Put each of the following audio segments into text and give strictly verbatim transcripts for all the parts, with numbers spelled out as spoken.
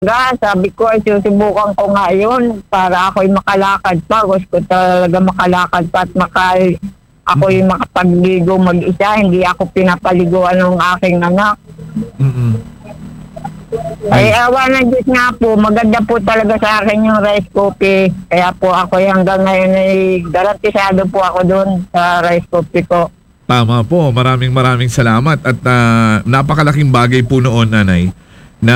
Ga, sabi ko ay susubukan ko nga yun para ako'y makalakad pa. Gusto ko talaga makalakad pa at maka, ako'y makapagligo mag-isa. Hindi ako pinapaliguan ng aking anak. Mm-mm. Ay, awa ng Diyos nga po, maganda po talaga sa akin yung rice coffee. Kaya po ako hanggang ngayon ay garantisado po ako doon sa rice coffee ko. Tama po. Maraming maraming salamat. At uh, napakalaking bagay po noon, nanay, na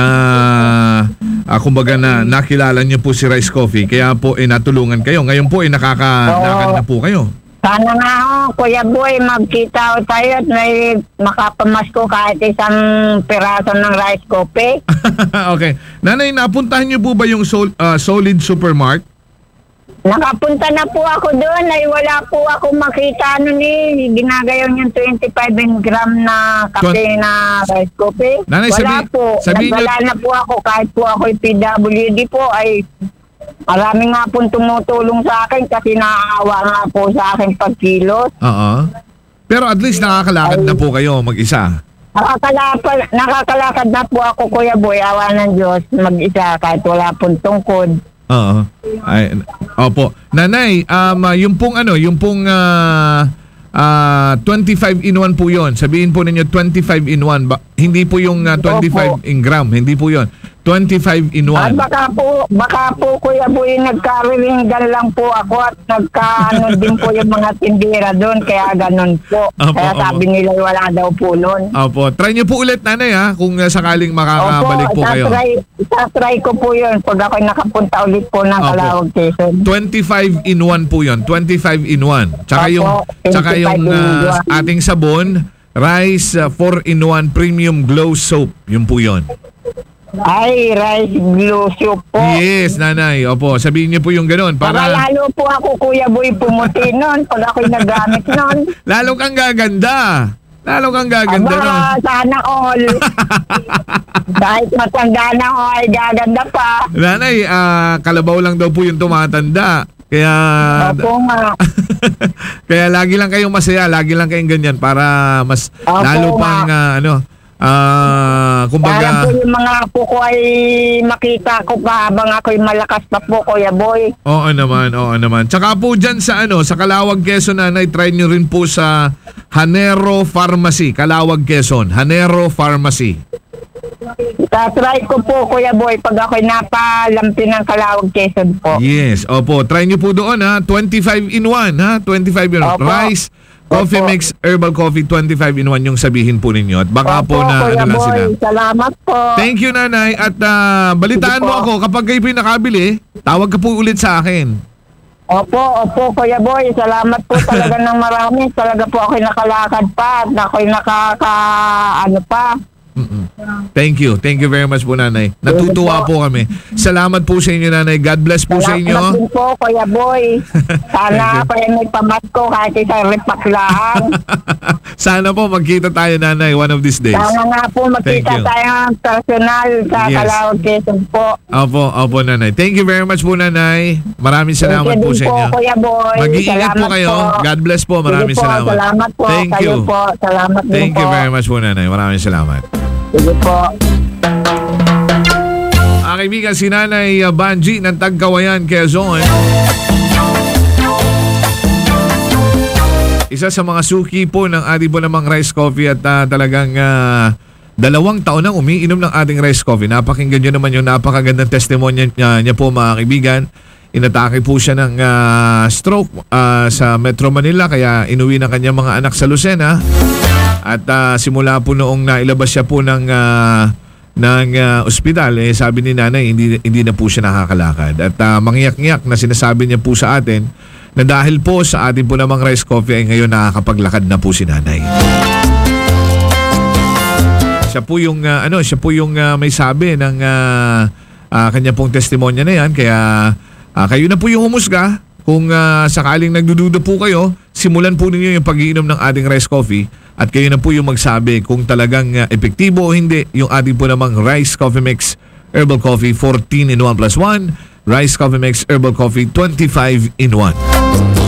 uh, kumbaga na nakilala niyo po si Rice Coffee. Kaya po eh, natulungan kayo. Ngayon po eh, nakaka-nakal na po kayo. Sana nga ho, Kuya Boy, magkita tayo at may makapamasko kahit isang piraso ng rice coffee. Okay. Nanay, napuntahan niyo po ba yung Sol, uh, Solid Supermart? Nakapunta na po ako doon ay wala po ako makita ano ni ginagayon yung twenty-five gram na kape na rice coffee. Nanay, wala sabi, po. sabihin Nagwala nyo, na po ako kahit po ako P W D po ay marami nga po tumutulong sa akin kasi naaawa nga po sa akin pagkilos. Oo. Pero at least nakakalakad Ay, na po kayo mag-isa. Nakakalakad, nakakalakad na po ako, Kuya Boy, awa ng Diyos, mag-isa kahit wala pong tungkod. Oo. Ay, opo. Nanay, um, uh, yung pong ano, yung pong uh, uh, twenty-five in one po yon. Sabihin po ninyo twenty-five in one. Ba- hindi po yung uh, twenty-five Opo. in gram. Hindi po yon. twenty-five in At one. baka po, baka po Kuya Boy, nagkariringgan lang po ako at nagkaano din po yung mga tindera doon, kaya ganun po. Opo, Kaya opo. sabi nila wala daw po noon. Opo. Try niyo po ulit, nanay, ha? Kung uh, sakaling makakabalik po kayo. Tatry, tatry ko po yun pag ako'y nakapunta ulit po ng Opo. Calauag, Quezon. twenty-five in one po yon. twenty-five in one. Tsaka Opo, yung, tsaka yung uh, twenty-five in one. ating sabon, Rice uh, four in one Premium Glow Soap. Yun po yon. Ay, rice glue soup po. Yes, nanay. Opo, sabihin niyo po yung gano'n. Para Para lalo po ako, Kuya Boy, pumuti noon pag ako'y nagamit noon. lalo kang gaganda. Lalo kang gaganda nun. Aba, sana all. Kahit matanda na ako ay gaganda pa. Nanay, ah, kalabaw lang daw po yung tumatanda. Kaya Opo nga. kaya lagi lang kayong masaya, lagi lang kayong ganyan para mas Opo lalo nga. pang ah, ano, ah, Para kumbaga po yung mga apo ko ay makita ko pa habang ako'y malakas pa po, Kuya Boy. oo naman, oo naman. Tsaka po dyan sa ano, sa Calauag, Quezon, nanay, try nyo rin po sa Hanero Pharmacy, Calauag, Quezon. Hanero Pharmacy. Tatry ko po, Kuya Boy, pag ako'y napalampi ng Calauag, Quezon po. Yes, opo. Try nyo po doon, ha. twenty-five in one, ha. twenty-five in one. Opo. Rice, coffee Opo. mix, herbal coffee, twenty-five in one yung sabihin po ninyo. At baka po Opo, na Kuya ano lang Boy, sila. salamat po. Thank you, nanay. At ah, balitaan Sige mo po. ako kapag kayo po yung nakabili, tawag ka po ulit sa akin. Opo, opo, Kuya Boy, salamat po talaga ng marami. Talaga po ako'y nakalakad pa at ako'y nakaka, ano pa. Mm-mm. Thank you. Thank you very much po, nanay. Natutuwa Sige po. po kami. Salamat po sa inyo, nanay. God bless po sa Salamat inyo. din po, Kuya Boy. Sana pa may pamasko kahit isang repak lang. Sana po magkita tayo, nanay, one of these days. Sana nga po Thank magkita you. tayo ng personal sa Yes. Calauag, Quezon po. Opo, opo, nanay. Thank you very much po, nanay. Maraming salamat Thank po you din sa inyo. po, Kuya Boy. Mag-iingat po Salamat kayo. po. God bless po. Maraming Sige po, salamat. Salamat po. Thank Kayo you. po. Salamat din Thank po. you very much po, nanay. Maraming salamat. Sige po. Ang kaibigan, si Nanay uh, Banji ng Tagkawayan, Quezon. Isa sa mga suki po ng ating po namang rice coffee at uh, talagang uh, dalawang taon nang umiinom ng ating rice coffee. Napakinggan nyo naman yung napakagandang testimonya niya, niya po, mga kaibigan. Inatake po siya ng uh, stroke uh, sa Metro Manila, kaya inuwi ng kanyang mga anak sa Lucena. At uh, simula po noong nailabas siya po ng uh, ng uh, ospital, eh, sabi ni nanay hindi, hindi na po siya nakakalakad. At uh, mangyak-ngyak na sinasabi niya po sa atin na dahil po sa atin po namang rice coffee ay ngayon nakakapaglakad na po si nanay. Siya po yung uh, ano, siya po yung uh, may sabi ng uh, uh, kanya pong testimonya na yan, kaya uh, kayo na po yung humusga. Kung uh, sakaling nagdududa po kayo, simulan po ninyo yung pag-iinom ng ating rice coffee at kayo na po yung magsabi kung talagang uh, epektibo o hindi yung ating po namang rice coffee mix herbal coffee fourteen in one plus one, rice coffee mix herbal coffee twenty-five in one.